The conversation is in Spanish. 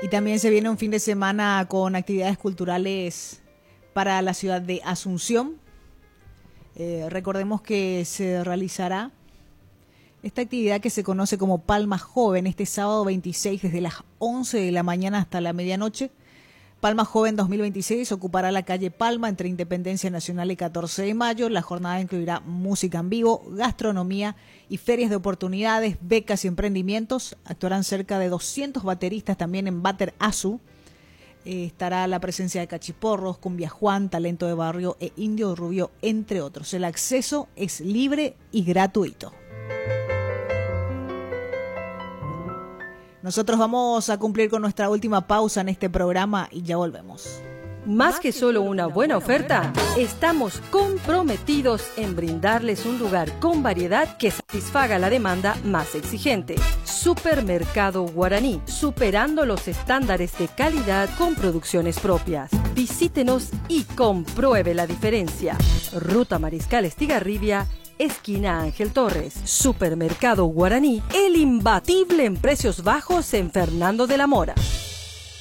Y también se viene un fin de semana con actividades culturales para la ciudad de Asunción. Recordemos que se realizará esta actividad que se conoce como Palma Joven este sábado 26 desde las 11 de la mañana hasta la medianoche. Palma Joven 2026 ocupará la calle Palma entre Independencia Nacional y 14 de mayo. La jornada incluirá música en vivo, gastronomía y ferias de oportunidades, becas y emprendimientos. Actuarán cerca de 200 bateristas también en Bater Asu. Estará la presencia de Cachiporros, Cumbia Juan, Talento de Barrio e Indio Rubio, entre otros. El acceso es libre y gratuito. Nosotros vamos a cumplir con nuestra última pausa en este programa y ya volvemos. Más que solo una buena oferta, estamos comprometidos en brindarles un lugar con variedad que satisfaga la demanda más exigente. Supermercado Guaraní, superando los estándares de calidad con producciones propias. Visítenos y compruebe la diferencia. Ruta Mariscal Estigarribia, esquina Ángel Torres. Supermercado Guaraní, el imbatible en precios bajos en Fernando de la Mora.